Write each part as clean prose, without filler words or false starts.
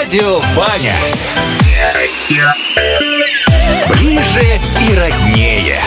Радио Ваня. Ближе и роднее.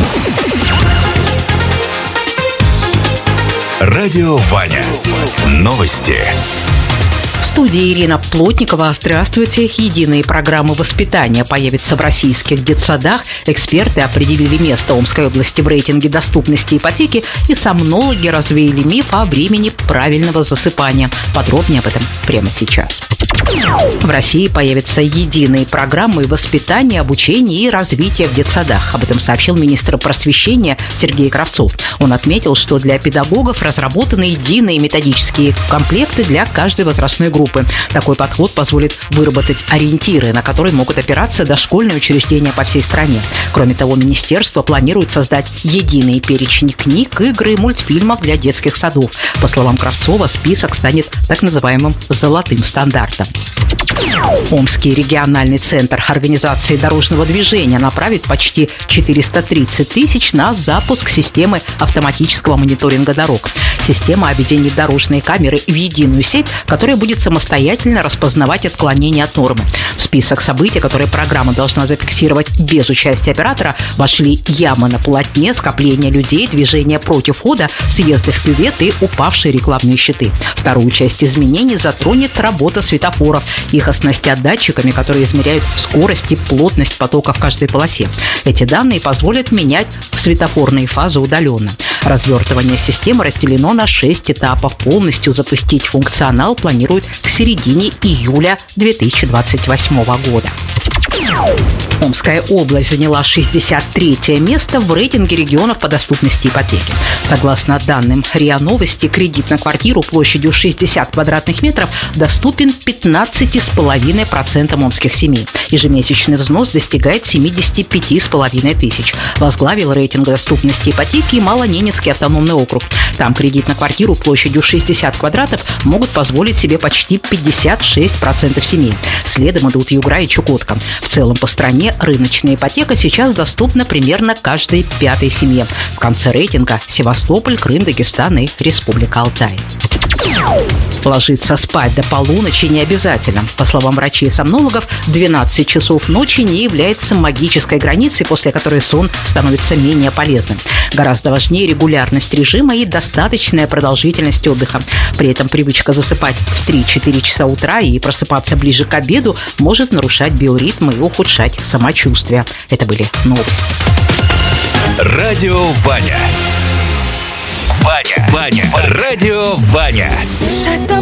Радио Ваня. Новости. В студии Ирина Плотникова. Здравствуйте. Единые программы воспитания появятся в российских детсадах. Эксперты определили место Омской области в рейтинге доступности ипотеки, и сомнологи развеяли миф о времени правильного засыпания. Подробнее об этом прямо сейчас. В России появятся единые программы воспитания, обучения и развития в детсадах. Об этом сообщил министр просвещения Сергей Кравцов. Он отметил, что для педагогов разработаны единые методические комплекты для каждой возрастной группы. Такой подход позволит выработать ориентиры, на которые могут опираться дошкольные учреждения по всей стране. Кроме того, министерство планирует создать единый перечень книг, игр и мультфильмов для детских садов. По словам Кравцова, список станет так называемым «золотым стандартом». Омский региональный центр организации дорожного движения направит почти 430 тысяч на запуск системы автоматического мониторинга дорог. Система объединит дорожные камеры в единую сеть, которая будет самостоятельно распознавать отклонения от нормы. В список событий, которые программа должна зафиксировать без участия оператора, вошли ямы на полотне, скопление людей, движение против хода, съезды в кювет и упавшие рекламные щиты. Вторую часть изменений затронет работа светофоров. Их оснастят датчиками, которые измеряют скорость и плотность потока в каждой полосе. Эти данные позволят менять светофорные фазы удаленно. Развертывание системы разделено на 6 этапов. Полностью запустить функционал планируют к середине июля 2028 года. Омская область заняла 63-е место в рейтинге регионов по доступности ипотеки. Согласно данным РИА Новости, кредит на квартиру площадью 60 квадратных метров доступен 15,5% омских семей. Ежемесячный взнос достигает 75,5 тысяч. Возглавил рейтинг доступности ипотеки Малоненецкий автономный округ. Там кредит на квартиру площадью 60 квадратов могут позволить себе почти 56% семей. Следом идут Югра и Чукотка. В целом по стране рыночная ипотека сейчас доступна примерно каждой 5-й семье. В конце рейтинга Севастополь, Крым, Дагестан и Республика Алтай. Ложиться спать до полуночи не обязательно. По словам врачей и сомнологов, 12 часов ночи не является магической границей, после которой сон становится менее полезным. Гораздо важнее регулярность режима и достаточная продолжительность отдыха. При этом привычка засыпать в 3-4 часа утра и просыпаться ближе к обеду может нарушать биоритм и ухудшать самочувствие. Это были новости. Радио Ваня. Ваня. Радио Ваня.